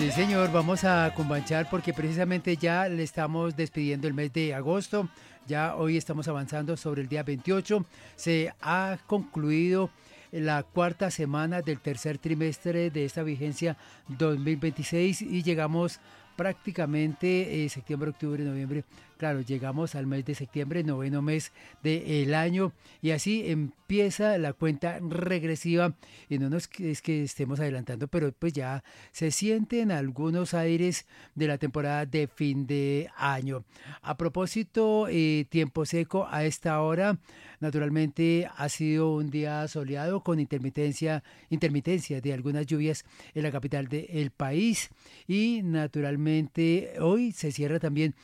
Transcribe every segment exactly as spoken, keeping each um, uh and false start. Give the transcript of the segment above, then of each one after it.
Sí, señor, vamos a Cumbanchal porque precisamente ya le estamos despidiendo el mes de agosto. Ya hoy estamos avanzando sobre el día veintiocho. Se ha concluido la cuarta semana del tercer trimestre de esta vigencia dos mil veintiséis y llegamos prácticamente eh, septiembre, octubre, noviembre. Claro, llegamos al mes de septiembre, noveno mes del año, y así empieza la cuenta regresiva. Y no nos es que estemos adelantando, pero pues ya se sienten algunos aires de la temporada de fin de año. A propósito, eh, tiempo seco a esta hora, naturalmente ha sido un día soleado con intermitencia, intermitencia de algunas lluvias en la capital del país, y naturalmente hoy se cierra también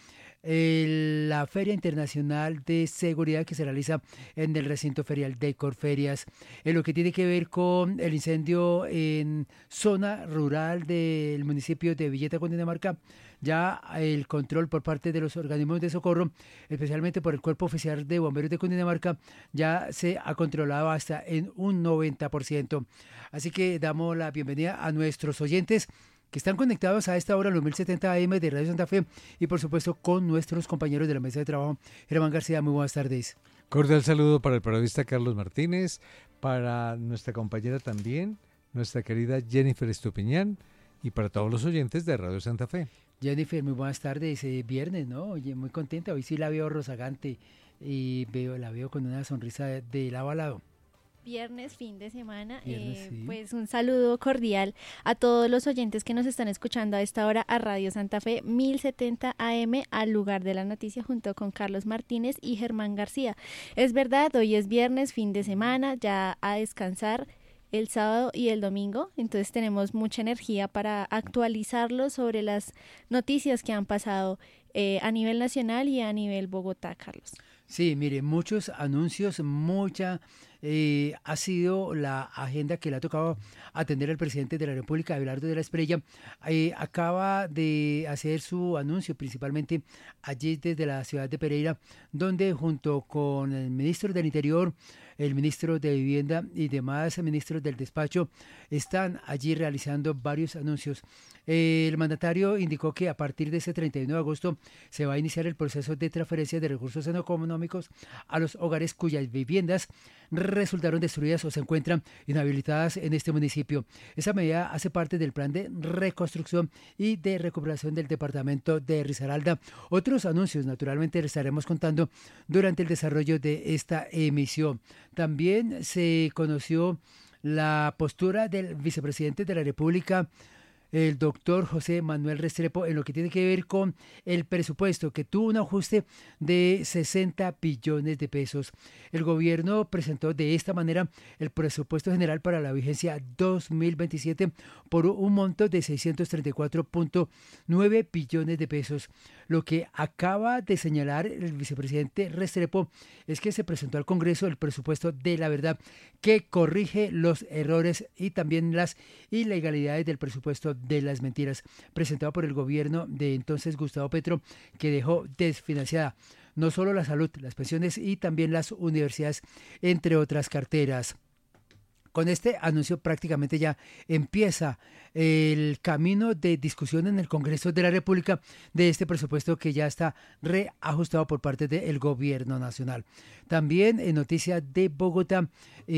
el- la Feria Internacional de Seguridad que se realiza en el recinto ferial de Corferias. En lo que tiene que ver con el incendio en zona rural del municipio de Villeta, Cundinamarca, ya el control por parte de los organismos de socorro, especialmente por el Cuerpo Oficial de Bomberos de Cundinamarca, ya se ha controlado hasta en un noventa por ciento. Así que damos la bienvenida a nuestros oyentes que están conectados a esta hora, los mil setenta A M de Radio Santa Fe, y por supuesto con nuestros compañeros de la mesa de trabajo. Germán García, muy buenas tardes. Cordial saludo para el periodista Carlos Martínez, para nuestra compañera también, nuestra querida Jennifer Estupiñán, y para todos los oyentes de Radio Santa Fe. Jennifer, muy buenas tardes. Eh, viernes, ¿no? Oye, muy contenta. Hoy sí la veo rozagante y veo, la veo con una sonrisa de, de lado a lado. Viernes, fin de semana, Viernes, eh, sí. pues un saludo cordial a todos los oyentes que nos están escuchando a esta hora a Radio Santa Fe mil setenta A M, al lugar de la noticia, junto con Carlos Martínez y Germán García. Es verdad, hoy es viernes, fin de semana, ya a descansar el sábado y el domingo, entonces tenemos mucha energía para actualizarlo sobre las noticias que han pasado eh, a nivel nacional y a nivel Bogotá, Carlos. Sí, mire, muchos anuncios, mucha eh, ha sido la agenda que le ha tocado atender al presidente de la República, Abelardo de la Espriella. Eh, acaba de hacer su anuncio principalmente allí desde la ciudad de Pereira, donde junto con el ministro del Interior, el ministro de Vivienda y demás ministros del despacho están allí realizando varios anuncios. El mandatario indicó que a partir de ese treinta y uno de agosto se va a iniciar el proceso de transferencia de recursos económicos a los hogares cuyas viviendas resultaron destruidas o se encuentran inhabilitadas en este municipio. Esa medida hace parte del plan de reconstrucción y de recuperación del departamento de Risaralda. Otros anuncios, naturalmente, les estaremos contando durante el desarrollo de esta emisión. También se conoció la postura del vicepresidente de la República, el doctor José Manuel Restrepo, en lo que tiene que ver con el presupuesto, que tuvo un ajuste de sesenta billones de pesos. El gobierno presentó de esta manera el presupuesto general para la vigencia dos mil veintisiete por un monto de seiscientos treinta y cuatro punto nueve billones de pesos. Lo que acaba de señalar el vicepresidente Restrepo es que se presentó al Congreso el presupuesto de la verdad, que corrige los errores y también las ilegalidades del presupuesto de las mentiras, presentado por el gobierno de entonces Gustavo Petro, que dejó desfinanciada no solo la salud, las pensiones y también las universidades, entre otras carteras. Con este anuncio prácticamente ya empieza el camino de discusión en el Congreso de la República de este presupuesto que ya está reajustado por parte del gobierno nacional. También en noticias de Bogotá,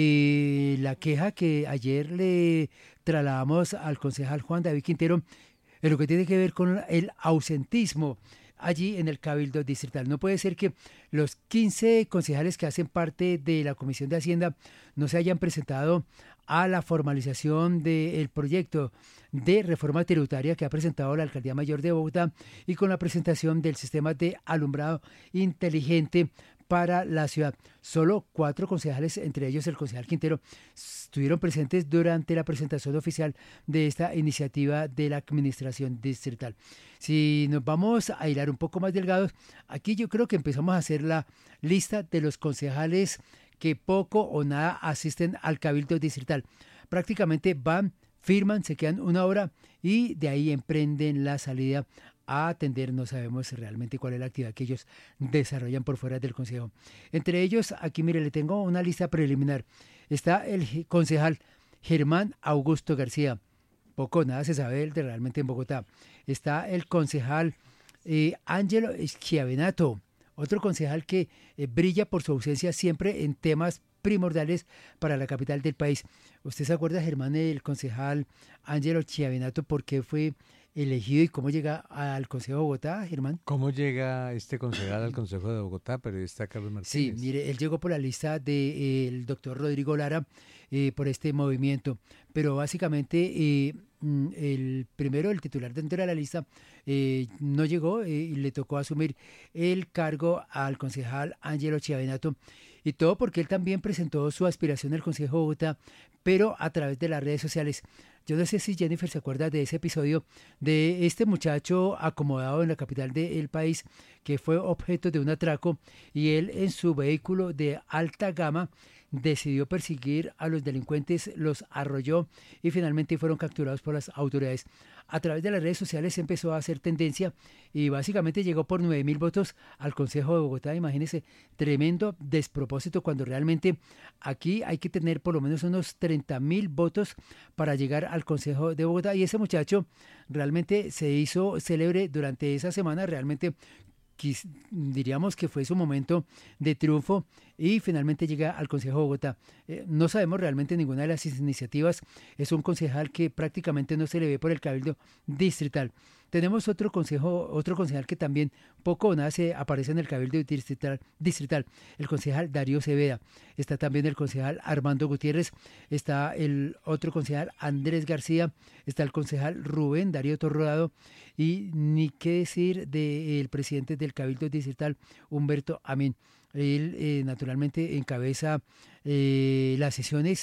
eh, la queja que ayer le trasladamos al concejal Juan David Quintero en lo que tiene que ver con el ausentismo allí en el Cabildo Distrital. No puede ser que los quince concejales que hacen parte de la Comisión de Hacienda no se hayan presentado a la formalización del proyecto de reforma tributaria que ha presentado la Alcaldía Mayor de Bogotá y con la presentación del sistema de alumbrado inteligente para la ciudad. Solo cuatro concejales, entre ellos el concejal Quintero, estuvieron presentes durante la presentación oficial de esta iniciativa de la administración distrital. Si nos vamos a hilar un poco más delgados, aquí yo creo que empezamos a hacer la lista de los concejales que poco o nada asisten al Cabildo Distrital. Prácticamente van, firman, se quedan una hora y de ahí emprenden la salida a atender. No sabemos realmente cuál es la actividad que ellos desarrollan por fuera del consejo. Entre ellos, aquí mire, le tengo una lista preliminar. Está el concejal Germán Augusto García. poco o nada se sabe de realmente en Bogotá. Está el concejal eh, Ángelo Schiavenato, otro concejal que eh, brilla por su ausencia siempre en temas primordiales para la capital del país. ¿Usted se acuerda, Germán, del concejal Ángelo Schiavenato, por qué fue elegido y cómo llega al Consejo de Bogotá, Germán? ¿Cómo llega este concejal al Consejo de Bogotá, periodista Carlos Martínez? Sí, mire, él llegó por la lista del doctor Rodrigo Lara eh, por este movimiento, pero básicamente eh, el primero, el titular dentro de la lista, eh, no llegó eh, y le tocó asumir el cargo al concejal Ángelo Schiavenato, y todo porque él también presentó su aspiración al Consejo de Bogotá, pero a través de las redes sociales. Yo no sé si Jennifer se acuerda de ese episodio de este muchacho acomodado en la capital del país que fue objeto de un atraco y él en su vehículo de alta gama decidió perseguir a los delincuentes, los arrolló y finalmente fueron capturados por las autoridades. A través de las redes sociales empezó a hacer tendencia y básicamente llegó por nueve mil votos al Consejo de Bogotá. Imagínense, tremendo despropósito cuando realmente aquí hay que tener por lo menos unos treinta mil votos para llegar al Consejo de Bogotá. Y ese muchacho realmente se hizo célebre durante esa semana, realmente diríamos que fue su momento de triunfo y finalmente llega al Consejo de Bogotá. Eh, no sabemos realmente ninguna de las iniciativas, es un concejal que prácticamente no se le ve por el cabildo distrital. Tenemos otro consejo, otro concejal que también poco o nada se aparece en el cabildo distrital, distrital, el concejal Darío Cepeda. Está también el concejal Armando Gutiérrez, está el otro concejal Andrés García, está el concejal Rubén Darío Torrodado y ni qué decir del presidente del cabildo distrital, Humberto Amén. Él eh, naturalmente encabeza eh, las sesiones,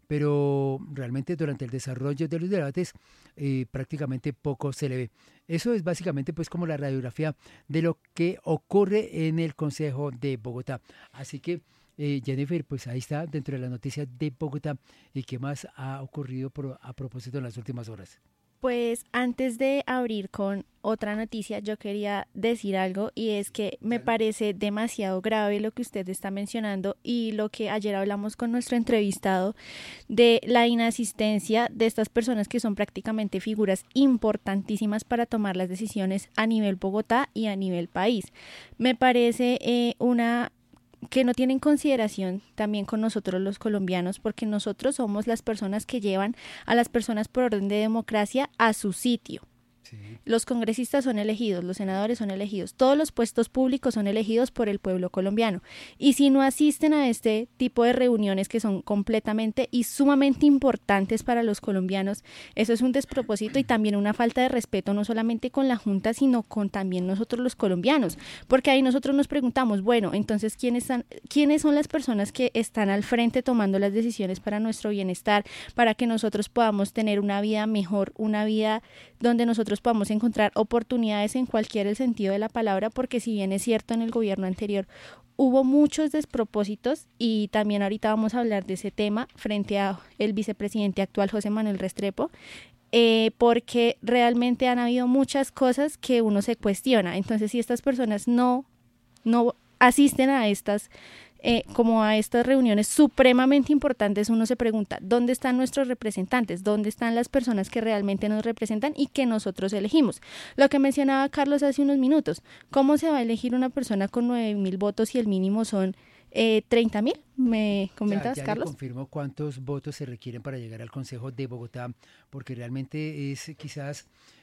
pero realmente durante el desarrollo de los debates eh, prácticamente poco se le ve. Eso es básicamente pues como la radiografía de lo que ocurre en el Consejo de Bogotá. Así que eh, Jennifer, pues ahí está dentro de las noticias de Bogotá y qué más ha ocurrido por, a propósito en las últimas horas. Pues antes de abrir con otra noticia, yo quería decir algo y es que me parece demasiado grave lo que usted está mencionando y lo que ayer hablamos con nuestro entrevistado de la inasistencia de estas personas que son prácticamente figuras importantísimas para tomar las decisiones a nivel Bogotá y a nivel país. Me parece eh, una... que no tienen consideración también con nosotros los colombianos, porque nosotros somos las personas que llevan a las personas por orden de democracia a su sitio. Sí. Los congresistas son elegidos, los senadores son elegidos, todos los puestos públicos son elegidos por el pueblo colombiano. Y si no asisten a este tipo de reuniones que son completamente y sumamente importantes para los colombianos, eso es un despropósito y también una falta de respeto, no solamente con la Junta, sino con también nosotros los colombianos. Porque ahí nosotros nos preguntamos, bueno, entonces, ¿quiénes, están, ¿quiénes son las personas que están al frente tomando las decisiones para nuestro bienestar, para que nosotros podamos tener una vida mejor, una vida donde nosotros podamos encontrar oportunidades en cualquier sentido de la palabra? Porque si bien es cierto, en el gobierno anterior hubo muchos despropósitos y también ahorita vamos a hablar de ese tema frente a el vicepresidente actual José Manuel Restrepo, eh, porque realmente han habido muchas cosas que uno se cuestiona. Entonces, si estas personas no, no asisten a estas Eh, como a estas reuniones supremamente importantes, uno se pregunta, ¿dónde están nuestros representantes? ¿Dónde están las personas que realmente nos representan y que nosotros elegimos? Lo que mencionaba Carlos hace unos minutos, ¿cómo se va a elegir una persona con nueve mil votos y el mínimo son eh, treinta mil? ¿Me comentabas, ya, ya Carlos? Ya confirmo cuántos votos se requieren para llegar al Consejo de Bogotá, porque realmente es quizás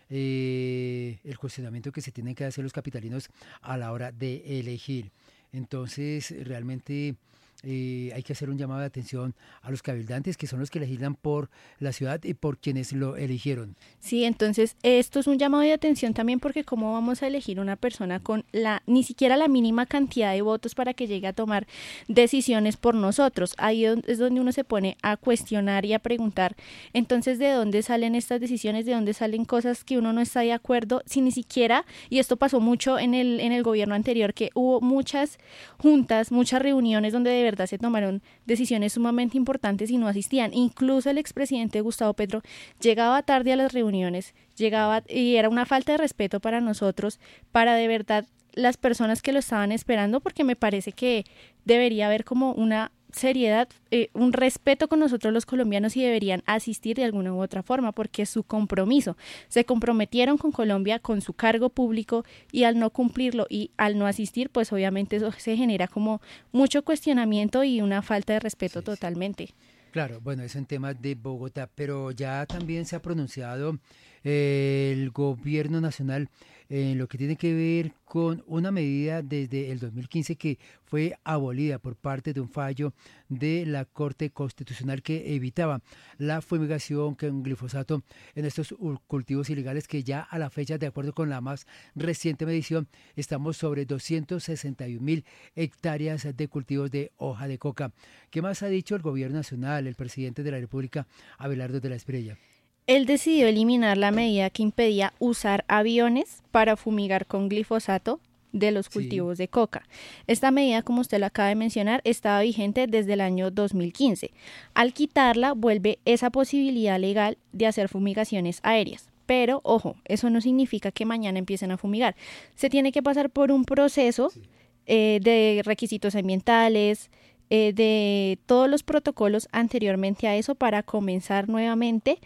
eh, el cuestionamiento que se tienen que hacer los capitalinos a la hora de elegir. Entonces, realmente eh, hay que hacer un llamado de atención a los cabildantes, que son los que legislan por la ciudad y por quienes lo eligieron. Sí, entonces esto es un llamado de atención también, porque cómo vamos a elegir una persona con la ni siquiera la mínima cantidad de votos para que llegue a tomar decisiones por nosotros. Ahí es donde uno se pone a cuestionar y a preguntar, entonces, ¿de dónde salen estas decisiones? ¿De dónde salen cosas que uno no está de acuerdo? Si ni siquiera, y esto pasó mucho en el, en el gobierno anterior, que hubo muchas juntas, muchas reuniones donde de verdad se tomaron decisiones sumamente importantes y no asistían. Incluso el expresidente Gustavo Petro llegaba tarde a las reuniones, llegaba y era una falta de respeto para nosotros, para de verdad las personas que lo estaban esperando, porque me parece que debería haber como una seriedad, eh, un respeto con nosotros los colombianos y deberían asistir de alguna u otra forma porque es su compromiso. Se comprometieron con Colombia, con su cargo público y al no cumplirlo y al no asistir, pues obviamente eso se genera como mucho cuestionamiento y una falta de respeto sí, totalmente. Sí. Claro, bueno, es un tema de Bogotá, pero ya también se ha pronunciado eh, el gobierno nacional en lo que tiene que ver con una medida desde el dos mil quince que fue abolida por parte de un fallo de la Corte Constitucional que evitaba la fumigación con glifosato en estos cultivos ilegales que ya a la fecha, de acuerdo con la más reciente medición, estamos sobre doscientos sesenta y un mil hectáreas de cultivos de hoja de coca. ¿Qué más ha dicho el gobierno nacional, el presidente de la República, Abelardo de la Espriella? Él decidió eliminar la medida que impedía usar aviones para fumigar con glifosato de los cultivos sí. de coca. Esta medida, como usted lo acaba de mencionar, estaba vigente desde el año dos mil quince. Al quitarla, vuelve esa posibilidad legal de hacer fumigaciones aéreas. Pero, ojo, eso no significa que mañana empiecen a fumigar. Se tiene que pasar por un proceso sí. eh, de requisitos ambientales, eh, de todos los protocolos anteriormente a eso para comenzar nuevamente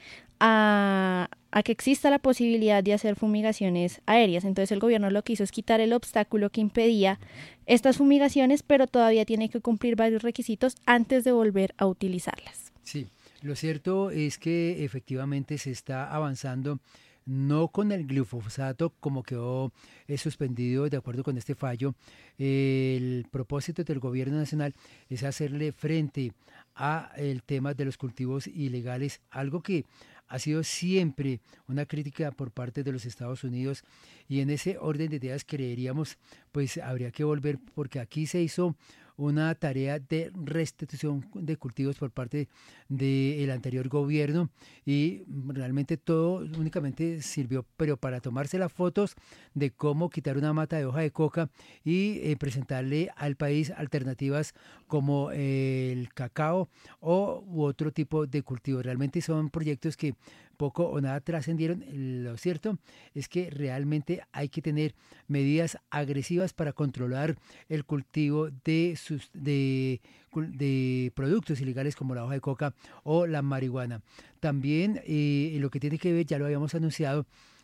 A, a que exista la posibilidad de hacer fumigaciones aéreas. Entonces el gobierno lo que hizo es quitar el obstáculo que impedía estas fumigaciones, pero todavía tiene que cumplir varios requisitos antes de volver a utilizarlas. Sí, lo cierto es que efectivamente se está avanzando no con el glifosato como quedó eh, suspendido de acuerdo con este fallo. Eh, el propósito del gobierno nacional es hacerle frente a el tema de los cultivos ilegales, algo que ha sido siempre una crítica por parte de los Estados Unidos, y en ese orden de ideas creeríamos pues habría que volver, porque aquí se hizo una tarea de restitución de cultivos por parte del anterior gobierno y realmente todo únicamente sirvió pero para tomarse las fotos de cómo quitar una mata de hoja de coca y eh, presentarle al país alternativas como eh, el cacao o u otro tipo de cultivo. Realmente son proyectos que poco o nada trascendieron. Lo cierto es que realmente hay que tener medidas agresivas para controlar el cultivo de, sus, de, de productos ilegales como la hoja de coca o la marihuana. También eh, lo que tiene que ver, ya lo habíamos anunciado,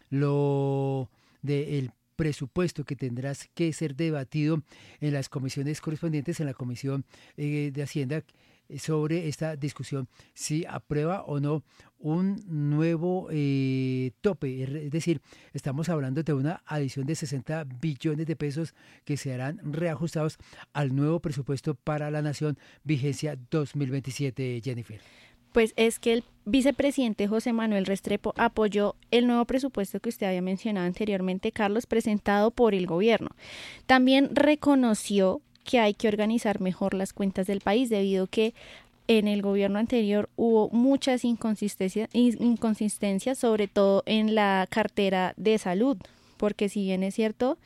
lo del presupuesto que tendrá que ser debatido en las comisiones correspondientes, en la Comisión eh, de Hacienda, sobre esta discusión, si aprueba o no un nuevo eh, tope, es decir, estamos hablando de una adición de sesenta billones de pesos que se harán reajustados al nuevo presupuesto para la nación, vigencia dos mil veintisiete, Jennifer. Pues es que el vicepresidente José Manuel Restrepo apoyó el nuevo presupuesto que usted había mencionado anteriormente, Carlos, presentado por el gobierno. También reconoció que hay que organizar mejor las cuentas del país, debido a que en el gobierno anterior hubo muchas inconsistencias, inconsistencias, sobre todo en la cartera de salud, porque si bien es cierto,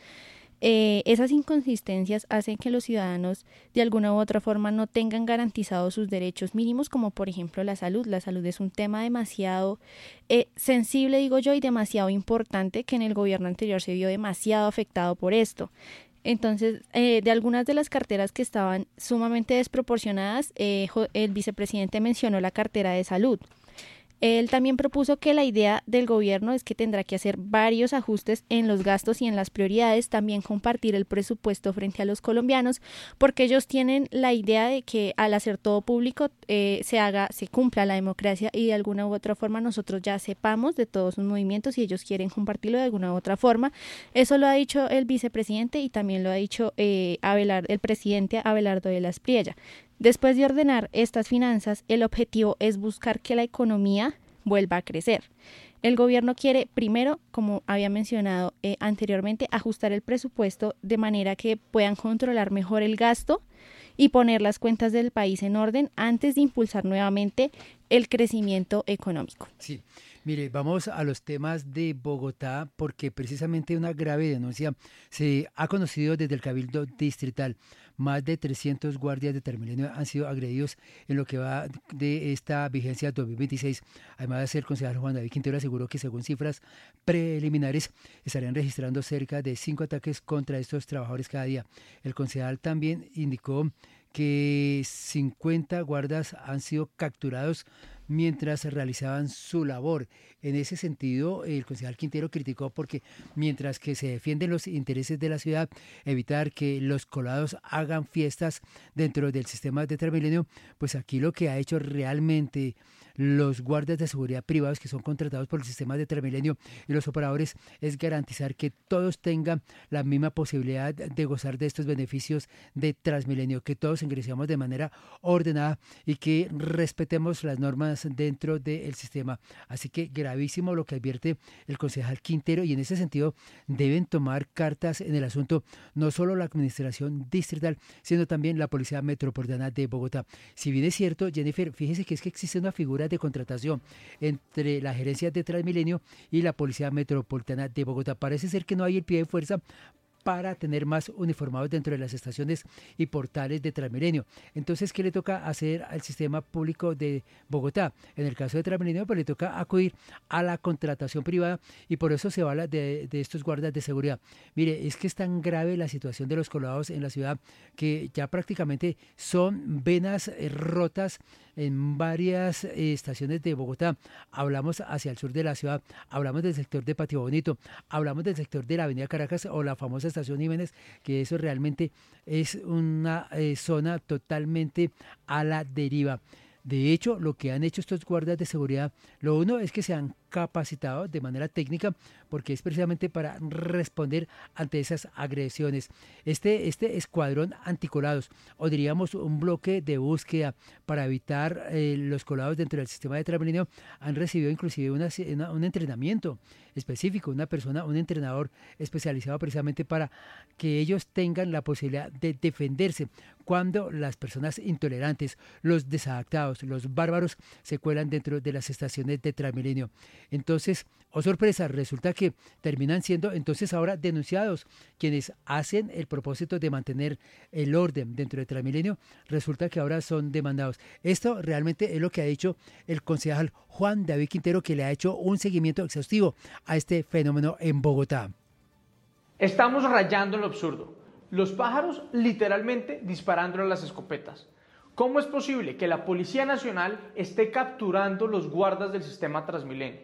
eh, esas inconsistencias hacen que los ciudadanos de alguna u otra forma no tengan garantizados sus derechos mínimos, como por ejemplo la salud. La salud es un tema demasiado eh, sensible, digo yo, y demasiado importante, que en el gobierno anterior se vio demasiado afectado por esto. Entonces, eh, de algunas de las carteras que estaban sumamente desproporcionadas, eh, el vicepresidente mencionó la cartera de salud. Él también propuso que la idea del gobierno es que tendrá que hacer varios ajustes en los gastos y en las prioridades, también compartir el presupuesto frente a los colombianos, porque ellos tienen la idea de que al hacer todo público eh, se haga, se cumpla la democracia y de alguna u otra forma nosotros ya sepamos de todos sus movimientos y ellos quieren compartirlo de alguna u otra forma. Eso lo ha dicho el vicepresidente y también lo ha dicho eh, Abelardo, el presidente Abelardo de la Espriella. Después de ordenar estas finanzas, el objetivo es buscar que la economía vuelva a crecer. El gobierno quiere, primero, como había mencionado eh, anteriormente, ajustar el presupuesto de manera que puedan controlar mejor el gasto y poner las cuentas del país en orden antes de impulsar nuevamente el crecimiento económico. Sí. Mire, vamos a los temas de Bogotá, porque precisamente una grave denuncia se ha conocido desde el Cabildo Distrital. Más de trescientos guardias de Transmilenio han sido agredidos en lo que va de esta vigencia dos mil veintiséis. Además, el concejal Juan David Quintero aseguró que según cifras preliminares estarían registrando cerca de cinco ataques contra estos trabajadores cada día. El concejal también indicó que cincuenta guardas han sido capturados mientras realizaban su labor. En ese sentido, el concejal Quintero criticó porque mientras que se defienden los intereses de la ciudad, evitar que los colados hagan fiestas dentro del sistema de Transmilenio, pues aquí lo que ha hecho realmente los guardias de seguridad privados que son contratados por el sistema de Transmilenio y los operadores es garantizar que todos tengan la misma posibilidad de gozar de estos beneficios de Transmilenio, que todos ingresemos de manera ordenada y que respetemos las normas dentro del sistema. Así que gravísimo lo que advierte el concejal Quintero, y en ese sentido deben tomar cartas en el asunto no solo la administración distrital, sino también la Policía Metropolitana de Bogotá. Si bien es cierto, Jennifer, fíjese que es que existe una figura de contratación entre la gerencia de Transmilenio y la Policía Metropolitana de Bogotá. Parece ser que no hay el pie de fuerza para tener más uniformados dentro de las estaciones y portales de Transmilenio. Entonces, ¿qué le toca hacer al sistema público de Bogotá? En el caso de Transmilenio, pues le toca acudir a la contratación privada, y por eso se habla de, de estos guardas de seguridad. Mire, es que es tan grave la situación de los colados en la ciudad que ya prácticamente son venas eh, rotas en varias eh, estaciones de Bogotá. Hablamos hacia el sur de la ciudad, hablamos del sector de Patio Bonito, hablamos del sector de la Avenida Caracas o la famosa estación Jiménez, que eso realmente es una eh, zona totalmente a la deriva. De hecho, lo que han hecho estos guardas de seguridad, lo uno es que se han capacitado de manera técnica, porque es precisamente para responder ante esas agresiones. Este, este escuadrón anticolados, o diríamos un bloque de búsqueda para evitar eh, los colados dentro del sistema de Transmilenio, han recibido inclusive una, una, un entrenamiento específico, una persona, un entrenador especializado precisamente para que ellos tengan la posibilidad de defenderse cuando las personas intolerantes, los desadaptados, los bárbaros se cuelan dentro de las estaciones de Transmilenio. Entonces, oh sorpresa, resulta que terminan siendo entonces ahora denunciados quienes hacen el propósito de mantener el orden dentro de Transmilenio, resulta que ahora son demandados. Esto realmente es lo que ha dicho el concejal Juan David Quintero, que le ha hecho un seguimiento exhaustivo a este fenómeno en Bogotá. Estamos rayando en lo absurdo. Los pájaros literalmente disparándole a las escopetas. ¿Cómo es posible que la Policía Nacional esté capturando los guardas del sistema Transmilenio?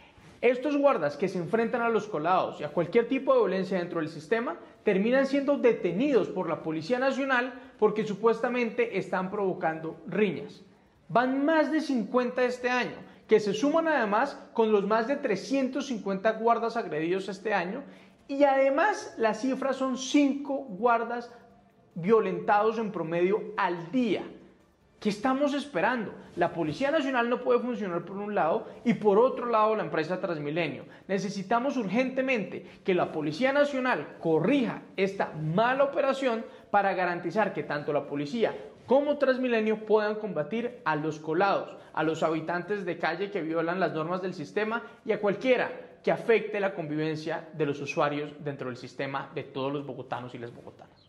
Estos guardas que se enfrentan a los colados y a cualquier tipo de violencia dentro del sistema terminan siendo detenidos por la Policía Nacional porque supuestamente están provocando riñas. Van más de cincuenta este año, que se suman además con los más de trescientos cincuenta guardas agredidos este año, y además las cifras son cinco guardas violentados en promedio al día. ¿Qué estamos esperando? La Policía Nacional no puede funcionar por un lado y por otro lado la empresa Transmilenio. Necesitamos urgentemente que la Policía Nacional corrija esta mala operación para garantizar que tanto la policía como Transmilenio puedan combatir a los colados, a los habitantes de calle que violan las normas del sistema y a cualquiera que afecte la convivencia de los usuarios dentro del sistema de todos los bogotanos y las bogotanas.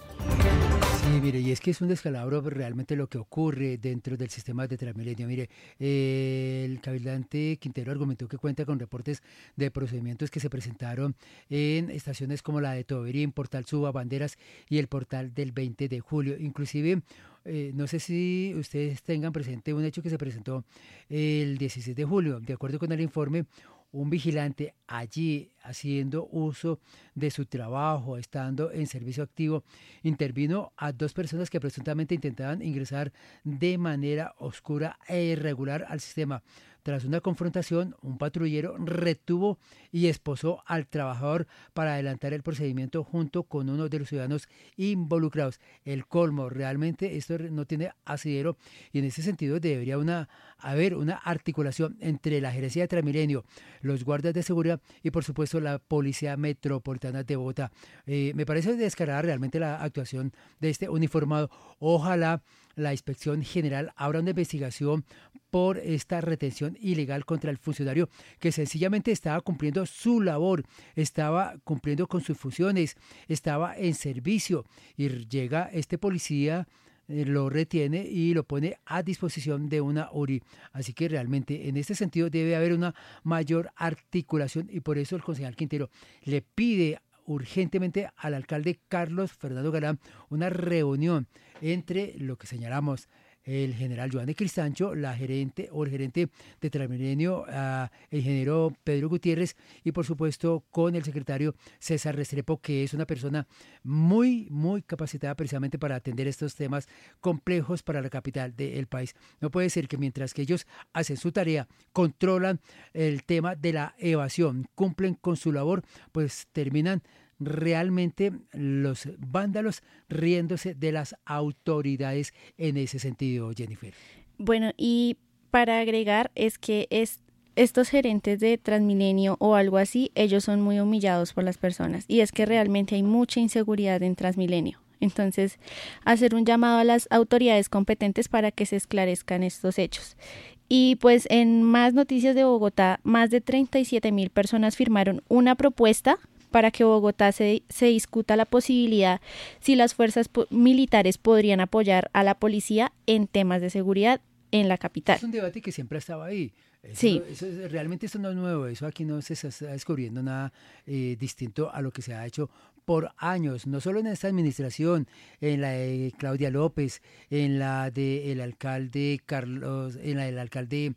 Sí, mire, y es que es un descalabro realmente lo que ocurre dentro del sistema de Transmilenio. Mire, eh, el cabildante Quintero argumentó que cuenta con reportes de procedimientos que se presentaron en estaciones como la de Toberín, Portal Suba, Banderas y el portal del veinte de julio. Inclusive, eh, no sé si ustedes tengan presente un hecho que se presentó el dieciséis de julio. De acuerdo con el informe, un vigilante allí haciendo uso de su trabajo, estando en servicio activo, intervino a dos personas que presuntamente intentaban ingresar de manera oscura e irregular al sistema. Tras una confrontación, un patrullero retuvo y esposó al trabajador para adelantar el procedimiento junto con uno de los ciudadanos involucrados. El colmo, realmente esto no tiene asidero, y en ese sentido debería una, haber una articulación entre la gerencia de Transmilenio, los guardas de seguridad y por supuesto la Policía Metropolitana de Bogotá. Eh, me parece descarada realmente la actuación de este uniformado. Ojalá la Inspección General abra una investigación por esta retención ilegal contra el funcionario que sencillamente estaba cumpliendo su labor, estaba cumpliendo con sus funciones, estaba en servicio, y llega este policía, eh, lo retiene y lo pone a disposición de una U R I. Así que realmente en este sentido debe haber una mayor articulación, y por eso el concejal Quintero le pide urgentemente al alcalde Carlos Fernando Galán una reunión entre lo que señalamos el general Joan de Cristancho, la gerente o el gerente de Transmilenio, uh, el ingeniero Pedro Gutiérrez, y por supuesto con el secretario César Restrepo, que es una persona muy, muy capacitada precisamente para atender estos temas complejos para la capital del país. No puede ser que mientras que ellos hacen su tarea, controlan el tema de la evasión, cumplen con su labor, pues terminan realmente los vándalos riéndose de las autoridades en ese sentido, Jennifer. Bueno, y para agregar es que es, estos gerentes de Transmilenio o algo así, ellos son muy humillados por las personas, y es que realmente hay mucha inseguridad en Transmilenio. Entonces, hacer un llamado a las autoridades competentes para que se esclarezcan estos hechos. Y pues en más noticias de Bogotá, más de treinta y siete mil personas firmaron una propuesta para que Bogotá se, se discuta la posibilidad si las fuerzas po- militares podrían apoyar a la policía en temas de seguridad en la capital. Es un debate que siempre estaba ahí. Eso, sí. Eso, realmente esto no es nuevo, eso aquí no se está descubriendo nada eh, distinto a lo que se ha hecho por años, no solo en esta administración, en la de Claudia López, en la del alcalde Carlos, en la del alcalde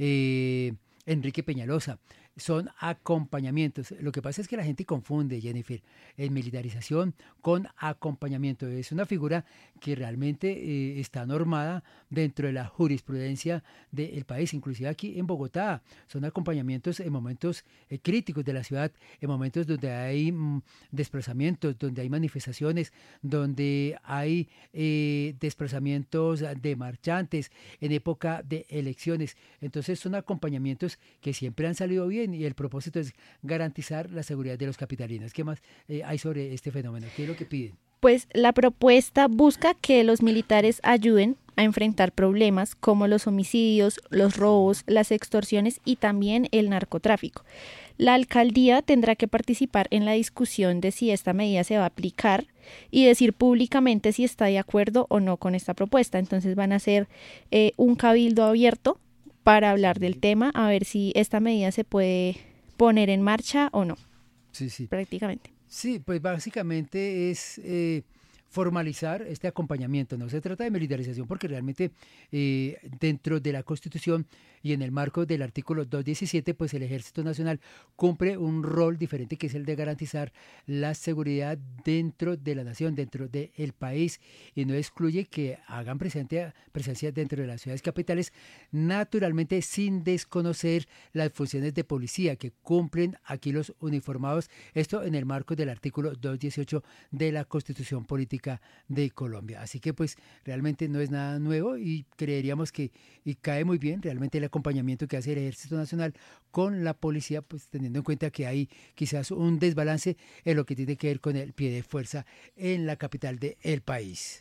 eh, Enrique Peñalosa. Son acompañamientos. Lo que pasa es que la gente confunde, Jennifer, en militarización con acompañamiento. Es una figura que realmente eh, está normada dentro de la jurisprudencia del país, inclusive aquí en Bogotá. Son acompañamientos en momentos eh, críticos de la ciudad, en momentos donde hay mm, desplazamientos, donde hay manifestaciones, donde hay eh, desplazamientos de marchantes, en época de elecciones. Entonces son acompañamientos que siempre han salido bien, y el propósito es garantizar la seguridad de los capitalinos. ¿Qué más eh, hay sobre este fenómeno? ¿Qué es lo que piden? Pues la propuesta busca que los militares ayuden a enfrentar problemas como los homicidios, los robos, las extorsiones y también el narcotráfico. La alcaldía tendrá que participar en la discusión de si esta medida se va a aplicar y decir públicamente si está de acuerdo o no con esta propuesta. Entonces van a hacer eh, un cabildo abierto para hablar del tema, a ver si esta medida se puede poner en marcha o no. Sí, sí. Prácticamente. Sí, pues básicamente es eh, formalizar este acompañamiento. No se trata de militarización porque realmente eh, dentro de la Constitución y en el marco del artículo doscientos diecisiete, pues el Ejército Nacional cumple un rol diferente, que es el de garantizar la seguridad dentro de la nación, dentro del país, y no excluye que hagan presencia, presencia dentro de las ciudades capitales, naturalmente sin desconocer las funciones de policía que cumplen aquí los uniformados, esto en el marco del artículo doscientos dieciocho de la Constitución Política de Colombia. Así que pues realmente no es nada nuevo, y creeríamos que y cae muy bien realmente el acompañamiento que hace el Ejército Nacional con la policía, pues teniendo en cuenta que hay quizás un desbalance en lo que tiene que ver con el pie de fuerza en la capital del país.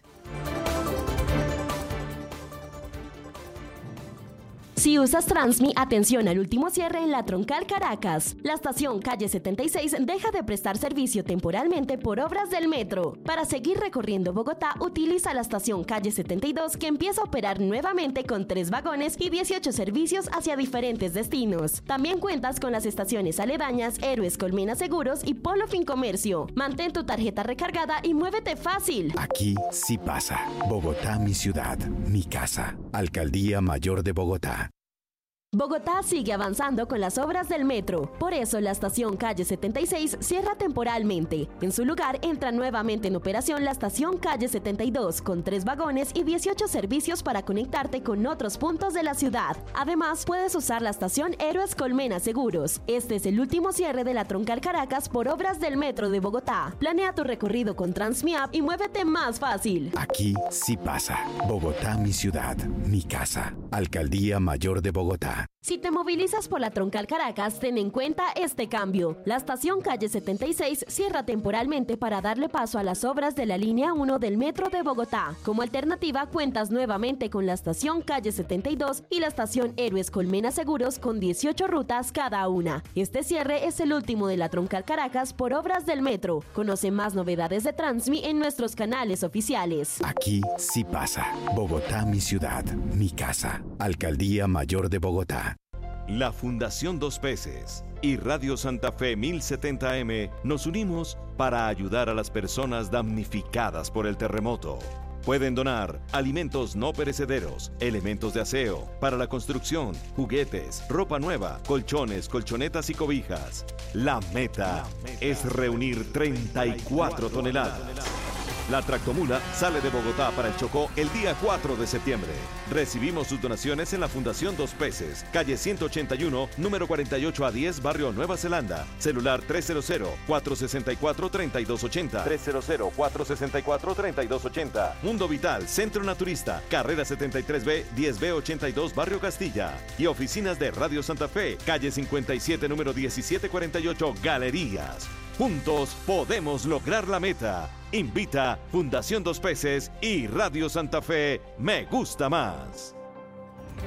Si usas Transmi, atención al último cierre en la Troncal Caracas. La estación Calle setenta y seis deja de prestar servicio temporalmente por obras del metro. Para seguir recorriendo Bogotá, utiliza la estación Calle setenta y dos, que empieza a operar nuevamente con tres vagones y dieciocho servicios hacia diferentes destinos. También cuentas con las estaciones aledañas Héroes Colmena Seguros y Polo Fincomercio. Mantén tu tarjeta recargada y muévete fácil. Aquí sí pasa. Bogotá, mi ciudad, mi casa. Alcaldía Mayor de Bogotá. Bogotá sigue avanzando con las obras del metro. Por eso la estación Calle setenta y seis cierra temporalmente. En su lugar entra nuevamente en operación la estación Calle setenta y dos, con tres vagones y dieciocho servicios para conectarte con otros puntos de la ciudad. Además, puedes usar la estación Héroes Colmena Seguros. Este es el último cierre de la Troncal Caracas por obras del metro de Bogotá. Planea tu recorrido con Transmi App y muévete más fácil. Aquí sí pasa. Bogotá, mi ciudad, mi casa. Alcaldía Mayor de Bogotá. Si te movilizas por la Troncal Caracas, ten en cuenta este cambio. La estación Calle setenta y seis cierra temporalmente para darle paso a las obras de la línea uno del metro de Bogotá. Como alternativa, cuentas nuevamente con la estación Calle setenta y dos y la estación Héroes Colmena Seguros, con dieciocho rutas cada una. Este cierre es el último de la Troncal Caracas por obras del metro. Conoce más novedades de Transmi en nuestros canales oficiales. Aquí sí pasa. Bogotá, mi ciudad, mi casa. Alcaldía Mayor de Bogotá. La Fundación Dos Peces y Radio Santa Fe mil setenta M nos unimos para ayudar a las personas damnificadas por el terremoto. Pueden donar alimentos no perecederos, elementos de aseo, para la construcción, juguetes, ropa nueva, colchones, colchonetas y cobijas. La meta es reunir treinta y cuatro toneladas. La tractomula sale de Bogotá para el Chocó el día cuatro de septiembre. Recibimos sus donaciones en la Fundación Dos Peces, calle ciento ochenta y uno, número cuarenta y ocho a diez, barrio Nueva Zelanda. Celular tres cero cero, cuatro seis cuatro, tres dos ocho cero. tres cero cero, cuatro seis cuatro, tres dos ocho cero. Mundo Vital, Centro Naturista, carrera setenta y tres B, diez B ochenta y dos, barrio Castilla. Y oficinas de Radio Santa Fe, calle cincuenta y siete, número diecisiete cuarenta y ocho, Galerías. Juntos podemos lograr la meta. Invita Fundación Dos Peces y Radio Santa Fe Me Gusta Más.